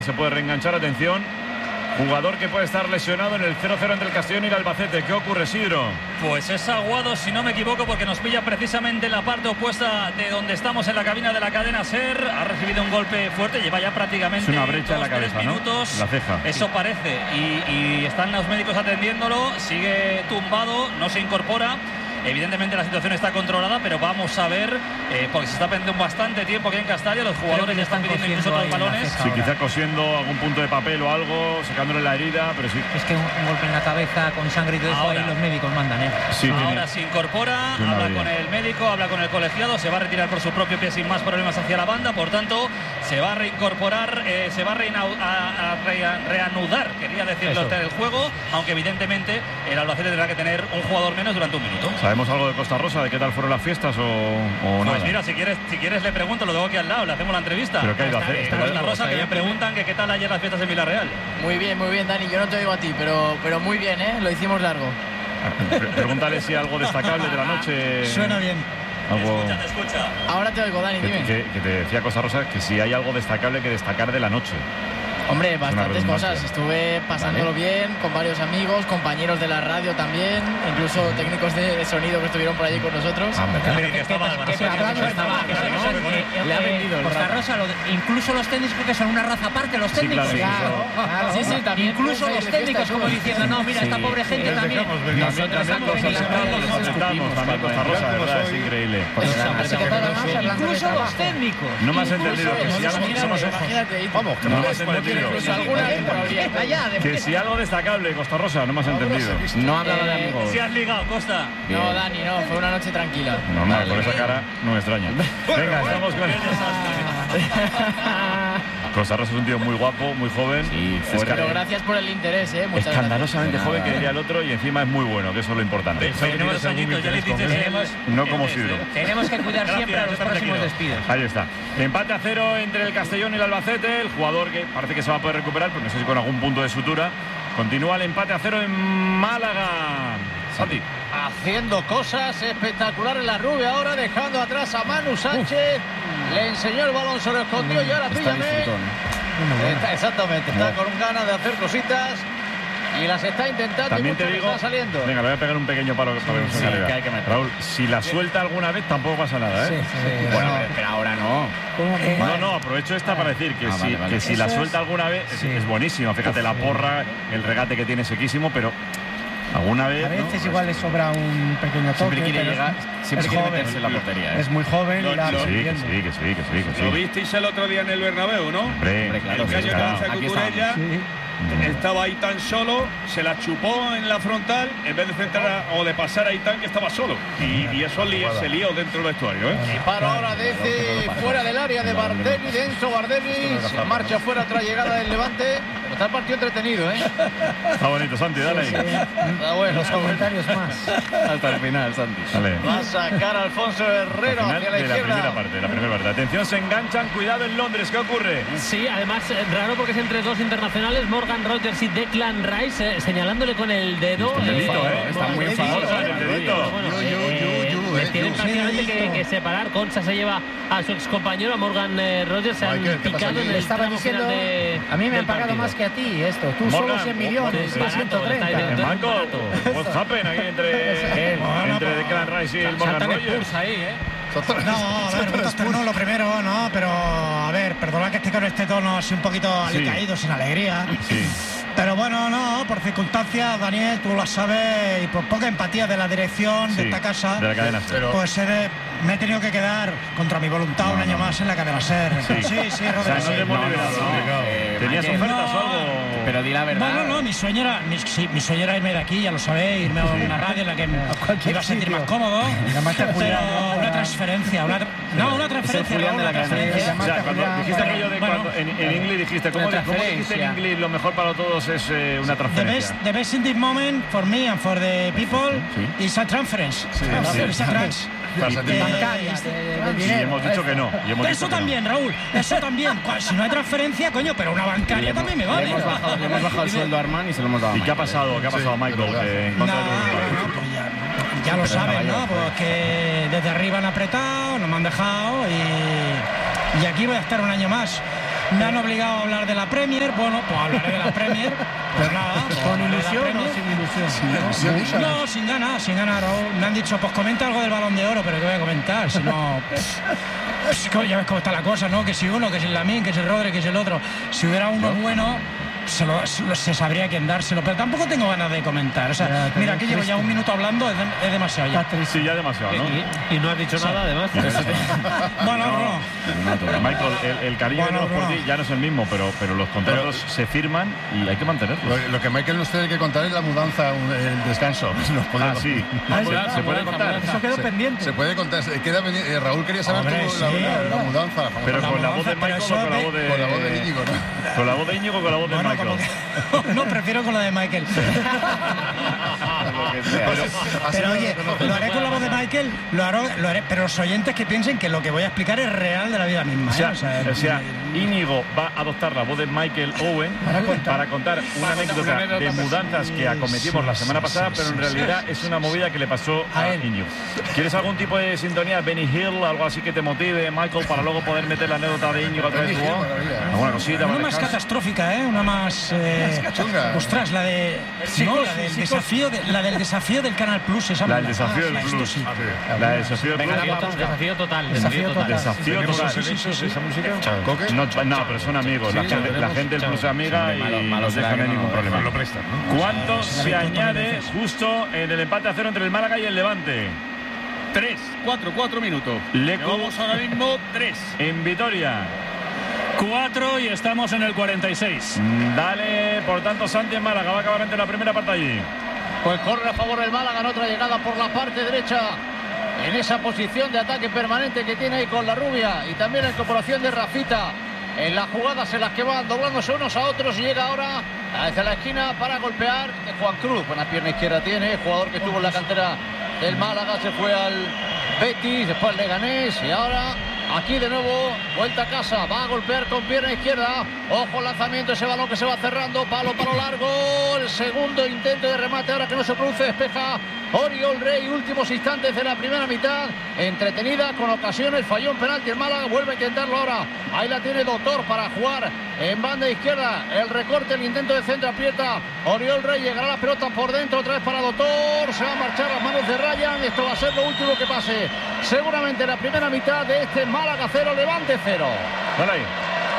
Se puede reenganchar, atención. Jugador que puede estar lesionado en el 0-0 entre el Castellón y el Albacete. ¿Qué ocurre, Isidro? Pues es Aguado, si no me equivoco, porque nos pilla precisamente en la parte opuesta de donde estamos en la cabina de la cadena SER. Ha recibido un golpe fuerte, lleva ya prácticamente es una brecha en la cabeza, 3 minutos. ¿no? La ceja. Eso parece. Y están los médicos atendiéndolo. Sigue tumbado, no se incorpora. Evidentemente la situación está controlada, pero vamos a ver, porque se está perdiendo bastante tiempo aquí en Castalia. Los jugadores ya están pidiendo incluso otros balones. Sí, quizá cosiendo algún punto de papel o algo, sacándole la herida, pero sí. Es que un golpe en la cabeza con sangre y todo eso, ahí los médicos mandan, ¿eh? Sí, ahora se incorpora, habla con el médico, habla con el colegiado, se va a retirar por su propio pie sin más problemas hacia la banda, por tanto, se va a reincorporar, se va a reanudar, quería decirlo, el juego, aunque evidentemente el Albacete tendrá que tener un jugador menos durante un minuto. ¿Sabemos algo de Costa Rosa? ¿De qué tal fueron las fiestas o nada? Pues mira, si quieres le pregunto, lo tengo aquí al lado, le hacemos la entrevista. ¿Pero qué ha ido a hacer? Costa Rosa, que me preguntan que qué tal ayer las fiestas en Villarreal. Muy bien, Dani, yo no te oigo a ti, pero muy bien, ¿eh? Lo hicimos largo. Pregúntale si algo destacable de la noche. Suena bien. Algo... Te escucha. Ahora te oigo, Dani, dime. Que te decía Costa Rosa que si hay algo destacable que destacar de la noche. Hombre, bastantes cosas. Estuve pasándolo bien con varios amigos, compañeros de la radio también, incluso técnicos de sonido que estuvieron por allí con nosotros. Le ha vendido Costa Rosa, incluso los técnicos que son una raza aparte, los técnicos. Sí, claro. Sí, también. Incluso los técnicos como diciendo, no, mira, esta pobre gente también. Nosotros también Costa Rosa, de verdad, es increíble. Incluso los técnicos. No me has entendido que si algo... Vamos, que no me has entendido. Que si algo destacable, Costa Rosa, no me has entendido. No ha hablado de amigos. Si has ligado, Costa. No, Dani, no, fue una noche tranquila. Normal, por esa cara no me extraña. Venga, estamos con... Costa Rosa es un tío muy guapo, muy joven. Sí, pero gracias por el interés, muchas escandalosamente joven, que diría el otro, y encima es muy bueno, que eso es lo importante. Tenemos añitos, ya le dices, no como Sidro. Tenemos que cuidar siempre a los próximos despidos. Ahí está. Empate a 0 entre el Castellón y el Albacete. El jugador que parece que se va a poder recuperar, pero no sé si con algún punto de sutura. Continúa el empate a 0 en Málaga. Santi. Haciendo cosas espectaculares la Rubia ahora, dejando atrás a Manu Sánchez. Le enseñó el balón, se lo escondió y ahora píllame. Exactamente, está con ganas de hacer cositas y las está intentando. También y te digo, está saliendo. Venga, le voy a pegar un pequeño palo para que se caiga. Que hay que meter. Raúl, si la suelta alguna vez tampoco pasa nada, ¿eh? Bueno, pero ahora no. No, aprovecho esta para decir que si la suelta alguna vez es buenísima. Fíjate la porra, el regate que tiene sequísimo, pero alguna vez... A veces igual le sobra un pequeño toque. Siempre quiere llegar, siempre quiere meterse en la portería. Es muy joven y la... Que sí. Lo visteis el otro día en el Bernabéu, ¿no? Hombre, claro, el caño que lanza Cucurella. Estaba Aitán solo, se la chupó en la frontal en vez de centrar o de pasar a Aitán, que estaba solo. Y eso se lió dentro del vestuario, ¿eh? Y para ahora desde fuera del área de Bardemi, dentro Bardemi, se marcha fuera tras llegada del Levante. Pero está el partido entretenido, ¿eh? Está bonito, Santi, dale ahí. Está bueno. Los comentarios más. Hasta el final, Santi. Dale. Va a sacar a Alfonso Herrero hacia la izquierda. La primera parte. Atención, se enganchan, cuidado en Londres, ¿qué ocurre? Sí, además raro porque es entre dos internacionales, Morgan Rogers y Declan Rice, señalándole con el dedo. El dedito, está muy enfadoso el dedito. Tienen prácticamente que separar. Concha se lleva a su excompañero, a Morgan Rogers. Se han picado en el tramo final de... A mí me han pagado más que a ti esto. Tú solo 100 millones, 130. Marco, what's happened aquí entre Declan Rice y el Morgan Rogers? No, a ver, no, lo primero, no, pero a ver, perdona que esté con este tono así un poquito alicaído, sin alegría. Sí. Pero bueno, no, por circunstancias, Daniel, tú lo sabes, y por poca empatía de la dirección de esta casa, de la cadena SER. Pues me he tenido que quedar contra mi voluntad un año más en la cadena SER. Sí, Rodrigo. O sea, no te hemos liberado. ¿Tenías ofertas o algo? Pero di la verdad. No, mi sueño era irme de aquí, ya lo sabéis, irme a una radio en la que me iba a sentir más cómodo. Pero una transferencia, una transferencia. O sea, cuando dijiste aquello de cuando en inglés dijiste, ¿cómo dijiste en inglés? Lo mejor para todos es una transferencia. The best in this moment for me and for the people is a transference. Is a trans. Bancarias. Y hemos dicho que no. Eso también, Raúl, eso también. Si no hay transferencia, coño, pero una bancaria también me vale. Le hemos bajado el sueldo a Armand y se lo hemos dado. ¿Y qué ha pasado? ¿Qué ha pasado, Michael? Ya lo saben, ¿no? Pues que desde arriba han apretado, no me han dejado y aquí voy a estar un año más. Me han obligado a hablar de la Premier. Bueno, pues hablaré de la Premier. Pues nada. ¿Con ilusión o sin ilusión? No, sin ganas, Raúl. Me han dicho, pues comenta algo del Balón de Oro, pero ¿qué voy a comentar? Si no... ya ves cómo está la cosa, ¿no? Que si uno, que si el Lamine, que si el Rodri, que si el otro. Si hubiera uno bueno... Se sabría quién dárselo, pero tampoco tengo ganas de comentar. O sea, mira, que llevo ya un minuto hablando, es demasiado ya. Sí, ya demasiado, ¿no? Y no has dicho nada, además. Bueno, no. Michael, el cariño que tenemos por ti ya no es el mismo, pero los contratos se firman y hay que mantenerlos. Lo que Michael nos tiene que contar es la mudanza, el descanso. Sí. ¿Se puede contar? Eso quedó pendiente. Se puede contar. Raúl quería saber la mudanza. Pero con la voz de Michael o con la voz de Íñigo, ¿no? Con la voz de Íñigo o con la voz de Michael. No, prefiero con la de Michael. Pero oye, lo haré con la voz de Michael, lo haré, pero los oyentes que piensen que lo que voy a explicar es real de la vida misma. O sea, Íñigo va a adoptar la voz de Michael Owen para contar una anécdota de mudanzas que acometimos la semana pasada, pero en realidad es una movida que le pasó a Íñigo. ¿Quieres algún tipo de sintonía, Benny Hill, algo así que te motive, Michael, para luego poder meter la anécdota de Íñigo a través de tu voz? Alguna cosita. Una más catastrófica, una más... ostras, la de... No, la del desafío del Canal Plus. La del desafío del Plus. La del desafío del Plus. Desafío total. Desafío total. ¿Esa música? No, pero son amigos. La gente del Plus es amiga y no dejan ningún problema. Lo prestan, ¿no? ¿Cuánto se añade justo en el empate a 0 entre el Málaga y el Levante? 4 minutos. Vamos ahora mismo 3. En Vitoria. 4 y estamos en el 46. Dale, por tanto, Santi en Málaga. Va a acabar ante la primera parte allí. Pues corre a favor del Málaga en otra llegada por la parte derecha. En esa posición de ataque permanente que tiene ahí con la rubia. Y también la incorporación de Rafita. En las jugadas en las que van doblándose unos a otros. Y llega ahora hacia la esquina para golpear Juan Cruz. Buena pierna izquierda tiene. Jugador que estuvo en la cantera del Málaga. Se fue al Betis, después al Leganés. Y ahora... aquí de nuevo, vuelta a casa, va a golpear con pierna izquierda. Ojo al lanzamiento, ese balón que se va cerrando, palo largo. El segundo intento de remate, ahora que no se produce, despeja Oriol Rey. Últimos instantes de la primera mitad, entretenida con ocasiones, falló un penalti el Málaga, vuelve a intentarlo ahora. Ahí la tiene Doctor para jugar en banda izquierda. El recorte, el intento de centro, aprieta Oriol Rey, llegará la pelota por dentro, otra vez para Doctor. Se va a marchar las manos de Ryan. Esto va a ser lo último que pase seguramente la primera mitad de este Málaga 0, Levante 0. Vale ahí.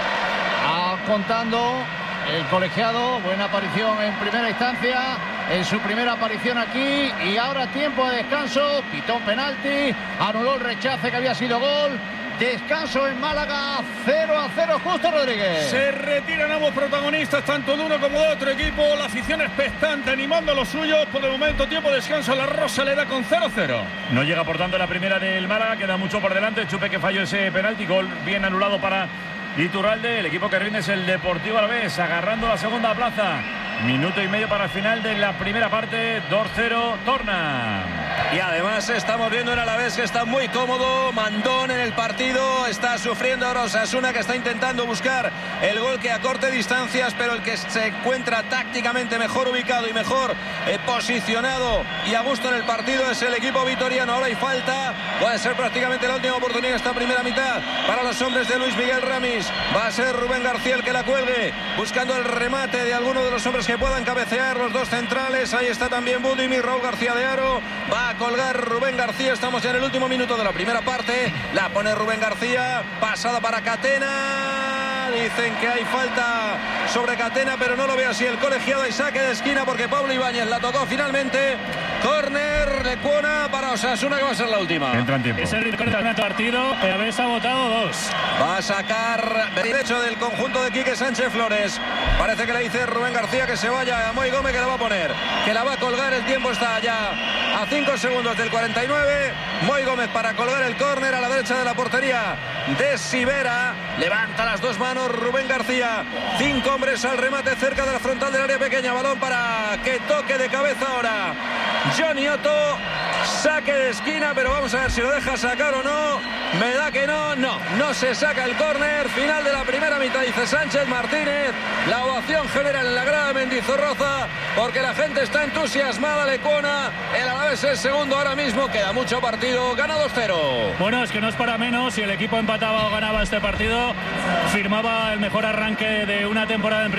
Contando el colegiado, buena aparición en primera instancia, en su primera aparición aquí, y ahora tiempo de descanso, pitó un penalti, anuló el rechace que había sido gol. Descanso en Málaga, 0-0, Justo Rodríguez. Se retiran ambos protagonistas, tanto de uno como de otro equipo. La afición expectante, animando a los suyos. Por el momento, tiempo de descanso. La Rosaleda con 0-0. No llega, por tanto, la primera del Málaga. Queda mucho por delante. Chupe que falló ese penalti. Gol bien anulado para Iturralde. El equipo que rinde es el Deportivo Alavés, agarrando la segunda plaza. Minuto y medio para el final de la primera parte. 2-0, Torna. Y además estamos viendo en Alavés que está muy cómodo, mandón en el partido, está sufriendo ahora Osasuna, que está intentando buscar el gol que acorte distancias, pero el que se encuentra tácticamente mejor ubicado y mejor posicionado y a gusto en el partido es el equipo vitoriano. Ahora hay falta, puede ser prácticamente la última oportunidad esta primera mitad para los hombres de Luis Miguel Ramis. Va a ser Rubén García el que la cuelgue, buscando el remate de alguno de los hombres que puedan cabecear, los dos centrales. Ahí está también Budimir, Raúl García de Aro. Va a colgar Rubén García. Estamos ya en el último minuto de la primera parte. La pone Rubén García. Pasada para Catena. Dicen que hay falta sobre Catena, pero no lo ve así el colegiado. Y saque de esquina porque Pablo Ibáñez la tocó finalmente. Córner de Cuona para Osasuna, que va a ser la última. Entra en tiempo. Es el rincón del partido. Habéis votado 2. Va a sacar de derecho del conjunto de Quique Sánchez Flores. Parece que le dice Rubén García que se vaya a Moy Gómez, que la va a poner, que la va a colgar. El tiempo está ya a 5 segundos del 49. Moy Gómez para colgar el córner a la derecha de la portería de Sivera. Levanta las dos manos Rubén García. 5 hombres al remate cerca de la frontal del área pequeña. Balón para que toque de cabeza ahora Johnny Otto. Saque de esquina, pero vamos a ver si lo deja sacar o no. Me da que no se saca el córner. Final de la primera mitad, dice Sánchez Martínez. La ovación general en la grada de Mendizorroza, porque la gente está entusiasmada. Lecuona, el Alavés es segundo ahora mismo. Queda mucho partido, gana 2-0. Bueno, es que no es para menos. Si el equipo empataba o ganaba este partido, firmaba el mejor arranque de una temporada en